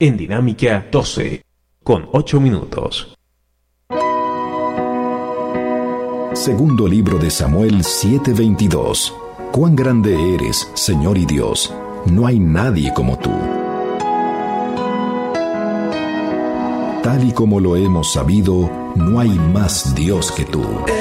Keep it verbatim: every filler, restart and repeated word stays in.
en Dinámica doce, con ocho minutos. Segundo libro de Samuel siete veintidós. Cuán grande eres, Señor y Dios, no hay nadie como tú. Tal y como lo hemos sabido, no hay más Dios que tú.